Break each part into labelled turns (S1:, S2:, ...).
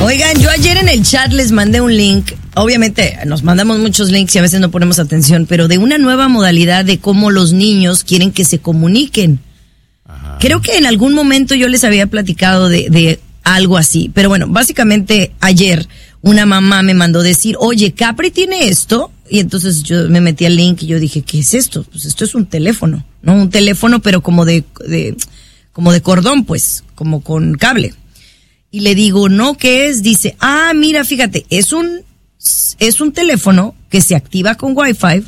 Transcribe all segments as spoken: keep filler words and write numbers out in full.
S1: Oigan, yo ayer en el chat les mandé un link. Obviamente nos mandamos muchos links y a veces no ponemos atención, pero de una nueva modalidad de cómo los niños quieren que se comuniquen. Ajá. Creo que en algún momento yo les había platicado de, de algo así. Pero bueno, básicamente ayer una mamá me mandó decir, oye, Capri tiene esto. Y entonces yo me metí al link y yo dije, ¿qué es esto? Pues esto es un teléfono, ¿no? Un teléfono, pero como de, de, como de cordón, pues, como con cable. Y le digo, ¿no? ¿Qué es? Dice, ah, mira, fíjate, es un, es un teléfono que se activa con Wi-Fi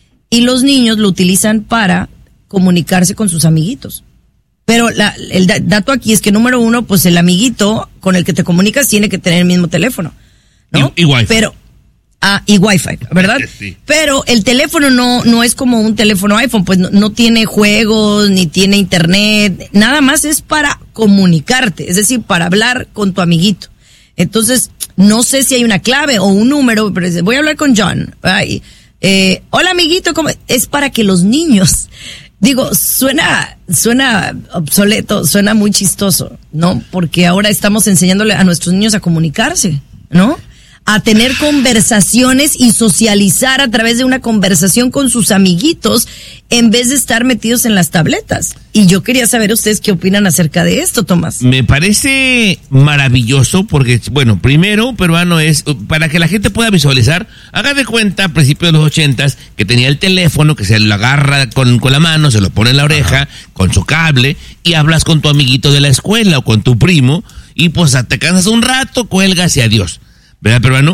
S1: y los niños lo utilizan para comunicarse con sus amiguitos. Pero la, el dato aquí es que, número uno, pues el amiguito con el que te comunicas tiene que tener el mismo teléfono, ¿no?
S2: Y, y Wi-Fi.
S1: Pero, ah, y Wi-Fi, ¿verdad? Sí. Pero el teléfono no, no es como un teléfono iPhone, pues no, no tiene juegos, ni tiene internet, nada más es para comunicarte, es decir, para hablar con tu amiguito. Entonces, no sé si hay una clave o un número, pero voy a hablar con John. Ay, eh, hola amiguito, ¿cómo? Es para que los niños, digo, suena, suena obsoleto, suena muy chistoso, ¿no? Porque ahora estamos enseñándole a nuestros niños a comunicarse, ¿no? A tener conversaciones y socializar a través de una conversación con sus amiguitos en vez de estar metidos en las tabletas. Y yo quería saber ustedes qué opinan acerca de esto, Tomás.
S2: Me parece maravilloso porque, bueno, primero, peruano es, para que la gente pueda visualizar, haga de cuenta a principios de los ochentas que tenía el teléfono que se lo agarra con, con la mano, se lo pone en la oreja, ajá, con su cable, y hablas con tu amiguito de la escuela o con tu primo, y pues te cansas un rato, cuelgas y adiós. ¿Verdad, peruano?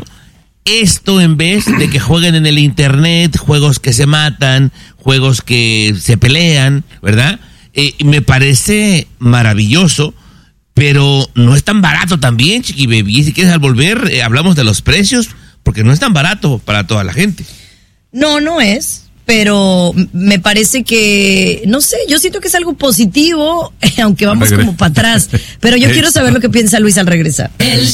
S2: Esto en vez de que jueguen en el internet, juegos que se matan, juegos que se pelean, ¿verdad? Eh, me parece maravilloso, pero no es tan barato también, Chiqui Baby. Si quieres al volver, eh, hablamos de los precios, porque no es tan barato para toda la gente.
S1: No, no es. Pero me parece que, no sé, yo siento que es algo positivo, aunque vamos como para atrás. Pero yo quiero saber lo que piensa Luis al regresar. El